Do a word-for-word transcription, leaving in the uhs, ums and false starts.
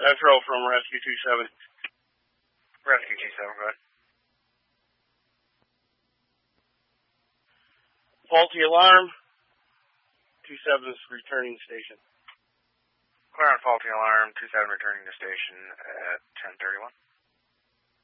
Central from Rescue two seven. Rescue two seven, go ahead. Faulty alarm. two seven is returning station. Clear on faulty alarm, two seven returning to station at ten thirty-one.